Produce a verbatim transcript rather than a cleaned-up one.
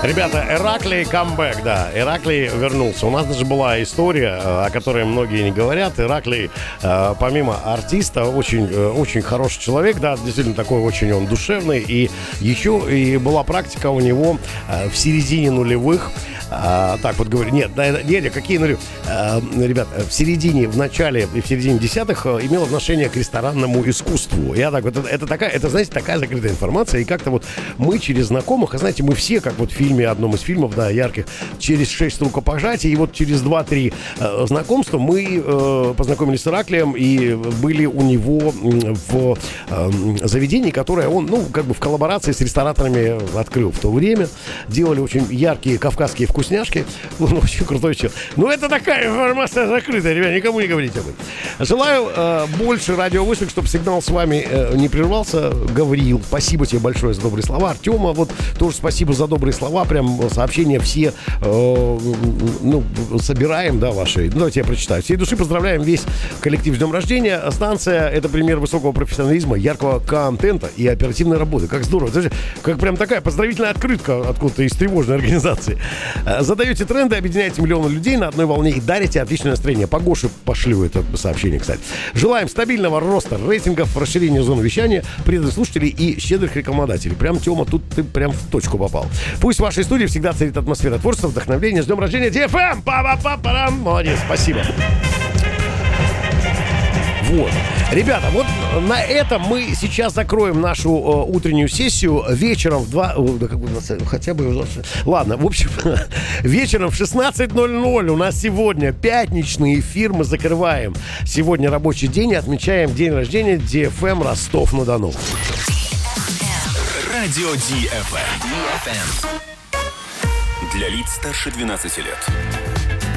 Ребята, Ираклий камбэк, да, Ираклий вернулся. У нас даже была история, о которой многие не говорят. Ираклий, помимо артиста, очень, очень хороший человек, да, действительно такой очень он душевный. И еще и была практика у него в середине нулевых. А, так вот говорю, нет, да, нет, какие нули? А, ребят, в середине, в начале и в середине десятых имел отношение к ресторанному искусству. Я так вот, это, это такая, это, знаете, такая закрытая информация. И как-то вот мы через знакомых, а знаете, мы все, как вот в фильме, одном из фильмов, да, ярких, через шесть рукопожатий, и вот через два-три э, знакомства мы э, познакомились с Ираклием и были у него в э, заведении, которое он, ну, как бы в коллаборации с рестораторами открыл в то время. Делали очень яркие кавказские вкусняшки. Он очень крутой человек. Ну, это такая информация закрытая, ребят, никому не говорите об этом. Желаю э, больше радиовышек, чтобы сигнал с вами э, не прервался. Гавриил, спасибо тебе большое за добрые слова. Артема, вот тоже спасибо за добрые слова. Прям сообщения все э, ну, собираем, да, ваши. Ну, давайте я прочитаю. Всей души поздравляем весь коллектив с днем рождения. Станция — это пример высокого профессионализма, яркого контента и оперативной работы. Как здорово. Даже как прям такая поздравительная открытка откуда-то из тревожной организации. Задаете тренды, объединяете миллионы людей на одной волне и дарите отличное настроение. По Гоше пошлю это сообщение, кстати. Желаем стабильного роста рейтингов, расширения зоны вещания, преданных слушателей и щедрых рекламодателей. Прям, Тёма, тут ты прям в точку попал. Пусть в вашей студии всегда царит атмосфера творчества, вдохновения. С днем рождения, ди эф эм! Па-па-па-парам! Молодец, спасибо. Вот. Ребята, вот на этом мы сейчас закроем нашу э, утреннюю сессию. Вечером в два... О, да как бы, хотя бы... Ладно, в общем, вечером в шестнадцать ноль ноль у нас сегодня пятничный эфир. Мы закрываем сегодня рабочий день и отмечаем день рождения ди эф эм Ростов-на-Дону. Радио ди эф эм. Для лиц старше двенадцати лет.